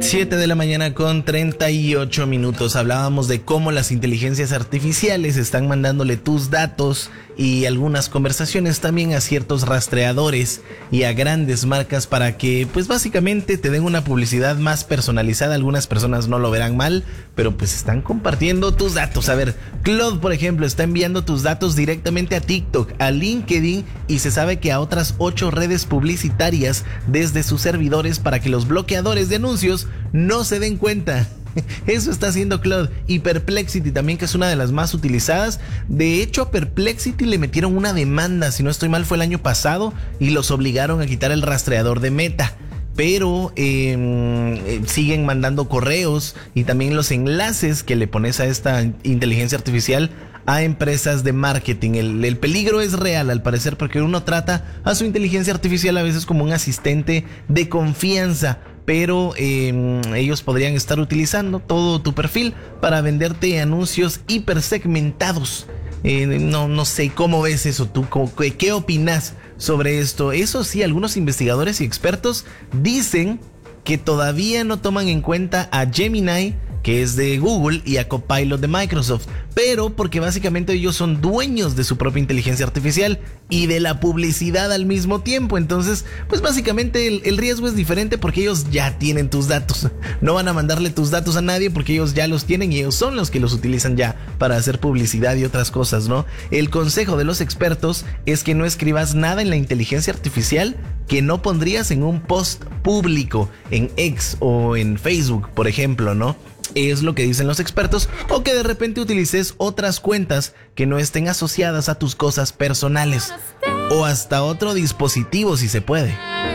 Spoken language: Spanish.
7 de la mañana con 38 minutos. Hablábamos de cómo las inteligencias artificiales están mandándole tus datos y algunas conversaciones también a ciertos rastreadores y a grandes marcas para que pues básicamente te den una publicidad más personalizada. Algunas personas no lo verán mal, pero pues están compartiendo tus datos. A ver, Claude, por ejemplo, está enviando tus datos directamente a TikTok, a LinkedIn y se sabe que a otras 8 redes publicitarias desde sus servidores para que los bloqueadores de anuncios no se den cuenta. Eso está haciendo Claude. Y Perplexity también, que es una de las más utilizadas. De hecho, a Perplexity le metieron una demanda, si no estoy mal fue el año pasado, y los obligaron a quitar el rastreador de Meta. Pero siguen mandando correos y también los enlaces que le pones a esta inteligencia artificial a empresas de marketing. El peligro es real al parecer, porque uno trata a su inteligencia artificial a veces como un asistente de confianza, pero ellos podrían estar utilizando todo tu perfil para venderte anuncios hipersegmentados. No sé cómo ves eso tú, ¿qué opinas sobre esto? Eso sí, algunos investigadores y expertos dicen que todavía no toman en cuenta a Gemini, que es de Google, y a Copilot de Microsoft, pero porque básicamente ellos son dueños de su propia inteligencia artificial y de la publicidad al mismo tiempo. Entonces, pues básicamente el riesgo es diferente porque ellos ya tienen tus datos. No van a mandarle tus datos a nadie porque ellos ya los tienen y ellos son los que los utilizan ya para hacer publicidad y otras cosas, ¿no? El consejo de los expertos es que no escribas nada en la inteligencia artificial que no pondrías en un post público en X o en Facebook, por ejemplo, ¿no? Es lo que dicen los expertos, o que de repente utilices otras cuentas que no estén asociadas a tus cosas personales, o hasta otro dispositivo si se puede.